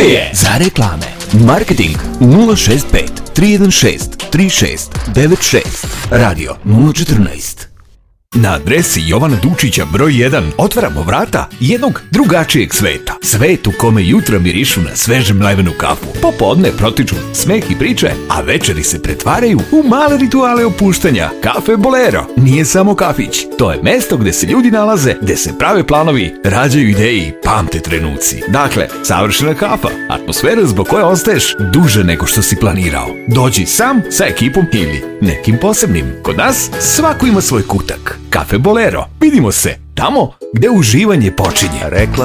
je za reklame. Marketing 065 316 3696. Radio 014. Na adresi Jovana Dučića broj 1 otvaramo vrata jednog drugačijeg sveta. Svet u kome jutra mirišu na sveže mlevenu kafu, popodne protiču smeh i priče, a večeri se pretvaraju u male rituale opuštanja. Kafe Bolero nije samo kafić, to je mesto gde se ljudi nalaze, gde se prave planovi, rađaju ideje i pamte trenuci. Dakle, savršena kafa, atmosfera zbog koje ostaješ duže nego što si planirao. Dođi sam sa ekipom ili nekim posebnim. Kod nas svako ima svoj kutak. Kafe Bolero. Vidimo se tamo gde uživanje počinje.